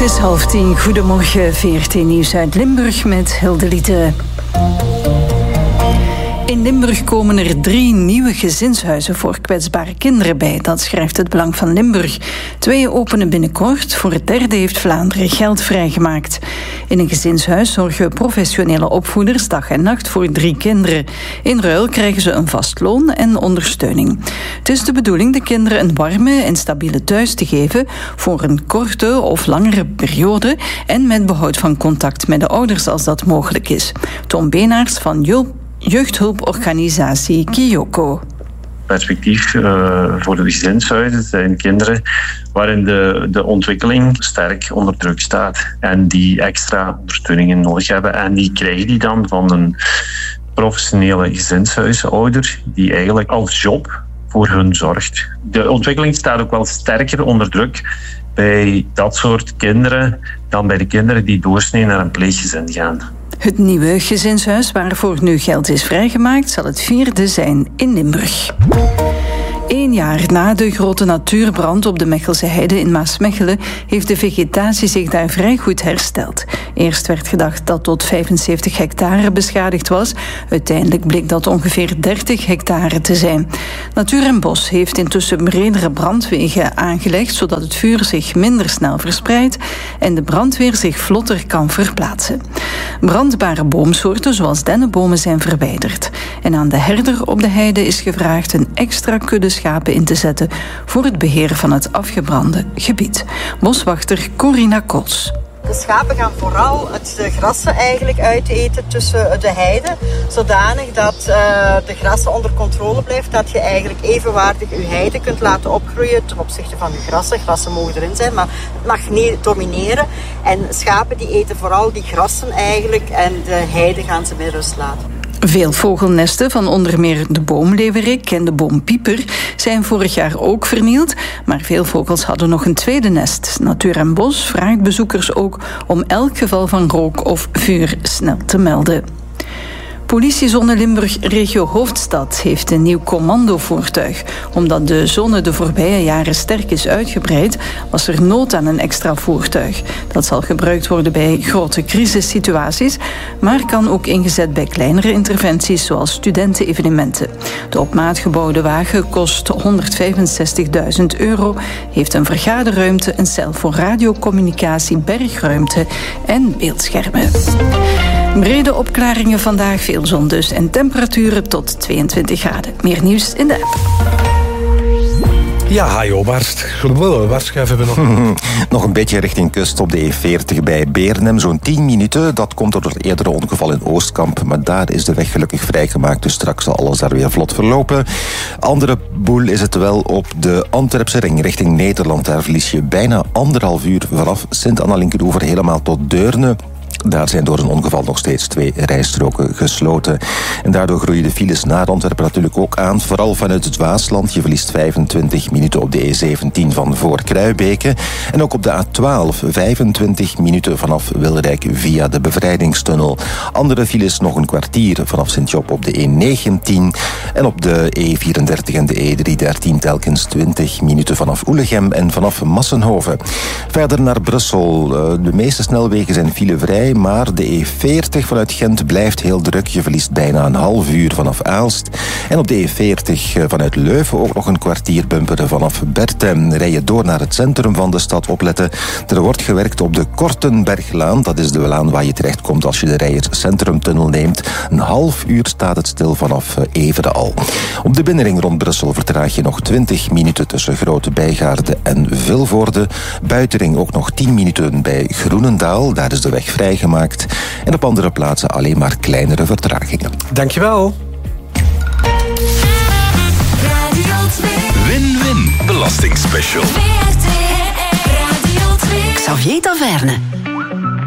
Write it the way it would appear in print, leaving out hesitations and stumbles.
is 9:30. Goedemorgen, 14 nieuws uit Limburg met Hilde Liete. In Limburg komen er 3 nieuwe gezinshuizen voor kwetsbare kinderen bij. Dat schrijft het Belang van Limburg. 2 openen binnenkort. Voor het 3e heeft Vlaanderen geld vrijgemaakt. In een gezinshuis zorgen professionele opvoeders dag en nacht voor 3 kinderen. In ruil krijgen ze een vast loon en ondersteuning. Het is de bedoeling de kinderen een warme en stabiele thuis te geven voor een korte of langere periode en met behoud van contact met de ouders als dat mogelijk is. Tom Beenaerts van jeugdhulporganisatie Kiyoko. Perspectief voor de gezinshuizen zijn kinderen waarin de ontwikkeling sterk onder druk staat en die extra ondersteuningen nodig hebben. En die krijgen die dan van een professionele gezinshuisouder die eigenlijk als job voor hun zorgt. De ontwikkeling staat ook wel sterker onder druk bij dat soort kinderen dan bij de kinderen die doorsnee naar een pleeggezin gaan. Het nieuwe gezinshuis waarvoor nu geld is vrijgemaakt zal het 4e zijn in Limburg. 1 jaar na de grote natuurbrand op de Mechelse Heide in Maasmechelen heeft de vegetatie zich daar vrij goed hersteld. Eerst werd gedacht dat tot 75 hectare beschadigd was. Uiteindelijk bleek dat ongeveer 30 hectare te zijn. Natuur en Bos heeft intussen bredere brandwegen aangelegd, zodat het vuur zich minder snel verspreidt en de brandweer zich vlotter kan verplaatsen. Brandbare boomsoorten zoals dennenbomen zijn verwijderd. En aan de herder op de heide is gevraagd een extra kudde schapen in te zetten voor het beheer van het afgebrande gebied. Boswachter Corina Kols. De schapen gaan vooral de grassen eigenlijk uiteten tussen de heide, zodanig dat de grassen onder controle blijft, dat je eigenlijk evenwaardig je heide kunt laten opgroeien ten opzichte van je grassen. Grassen mogen erin zijn, maar het mag niet domineren. En schapen die eten vooral die grassen eigenlijk en de heide gaan ze met rust laten. Veel vogelnesten van onder meer de boomleeuwerik en de boompieper zijn vorig jaar ook vernield, maar veel vogels hadden nog een tweede nest. Natuur en Bos vraagt bezoekers ook om elk geval van rook of vuur snel te melden. Politiezone Limburg Regio Hoofdstad heeft een nieuw commandovoertuig. Omdat de zone de voorbije jaren sterk is uitgebreid, was er nood aan een extra voertuig. Dat zal gebruikt worden bij grote crisissituaties, maar kan ook ingezet bij kleinere interventies zoals studentenevenementen. De op maat gebouwde wagen kost €165.000, heeft een vergaderruimte, een cel voor radiocommunicatie, bergruimte en beeldschermen. Brede opklaringen vandaag, veel zon dus en temperaturen tot 22 graden. Meer nieuws in de app. Ja, hajo, waarschuiven we nog. Nog een beetje richting kust op de E40 bij Beernem. Zo'n 10 minuten. Dat komt door het eerdere ongeval in Oostkamp. Maar daar is de weg gelukkig vrijgemaakt. Dus straks zal alles daar weer vlot verlopen. Andere boel is het wel op de Antwerpse ring richting Nederland. Daar verlies je bijna 1,5 uur vanaf Sint-Anna-Linkeroever helemaal tot Deurne. Daar zijn door een ongeval nog steeds 2 rijstroken gesloten. En daardoor groeien de files naar Antwerpen natuurlijk ook aan. Vooral vanuit het Waasland. Je verliest 25 minuten op de E17 van voor Kruibeke. En ook op de A12 25 minuten vanaf Wilrijk via de Bevrijdingstunnel. Andere files nog een kwartier vanaf Sint-Job op de E19. En op de E34 en de E313 telkens 20 minuten vanaf Oelegem en vanaf Massenhoven. Verder naar Brussel. De meeste snelwegen zijn filevrij. Maar de E40 vanuit Gent blijft heel druk. Je verliest bijna een half uur vanaf Aalst. En op de E40 vanuit Leuven ook nog een kwartier bumperen vanaf Bertem. Rij je door naar het centrum van de stad, opletten. Er wordt gewerkt op de Kortenberglaan. Dat is de laan waar je terechtkomt als je de Rijers Centrumtunnel neemt. Een half uur staat het stil vanaf Evere al. Op de binnenring rond Brussel vertraag je nog 20 minuten tussen Grote Bijgaarde en Vilvoorde. Buitenring ook nog 10 minuten bij Groenendaal. Daar is de weg vrij gemaakt. En op andere plaatsen alleen maar kleinere vertragingen. Dankjewel. Win-win belastingspecial. Xavier Taverne.